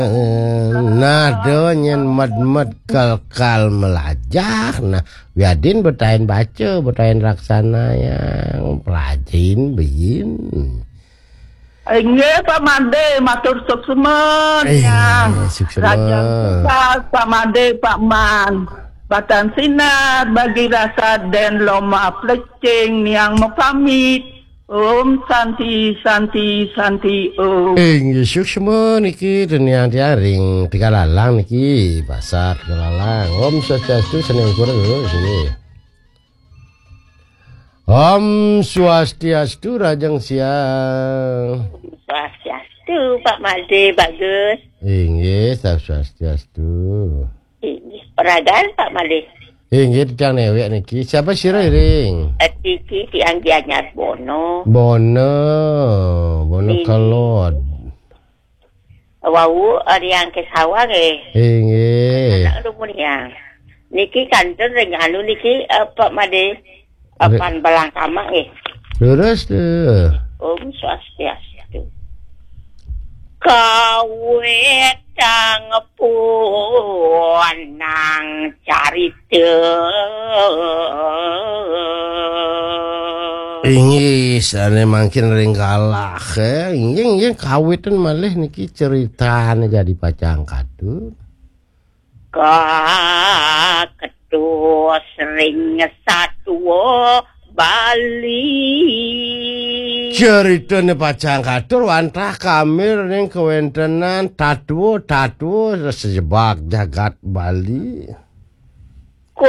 Nah donyen med kal melajah. Nah Wiadin betain baca, betain raksana yang pelajin bin. Nggih Pak Made matur suksemen ya. Raja Pak Made Pak Man. Batan sinar bagi rasa dan loma plecing yang mepamit. Santi om. Suksemen niki dunia tiaring tiga lalang niki pasar tiga lalang. Om Swastiastu seneng kurang dulu sini. Om Swastiastu Rajang Siang. Swastiastu Pak Made bagus. Inggih Swastiastu. Inggih peragaan Pak Made. Inggih tang newek niki. Siapa sih ring? Iki tiang Gianyar Bono. Bono kelot. Wau yang ke sawah Inggih. Anak lumun yang. Niki kantor dengan niki Pak Made. Papan Balangkama Lurus tuh. Om Swastiastu. Kawetang punang carita. Inggih sane mangkin ring kalah inggih kawitan malih niki ceritane jadi pacang kadu. Ketua sering satu Bali. Ceritane pacang kadur wantah kamir ning kewentenan tatu sejebak jagat Bali.